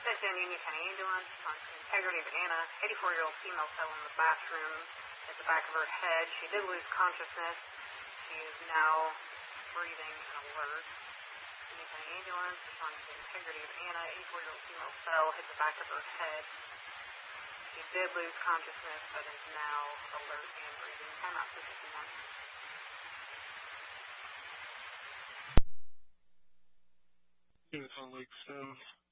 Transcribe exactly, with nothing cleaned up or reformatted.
San Union County Ambulance, on integrity of Anna, eighty-four-year-old female fell in the bathroom at the back of her head. She did lose consciousness. She is now breathing and alert. Union County Ambulance, on integrity of Anna, eighty-four-year-old female fell, hit the back of her head. She did lose consciousness, but is now alert and breathing. Time out for fifty-one. Units on Lake Stone.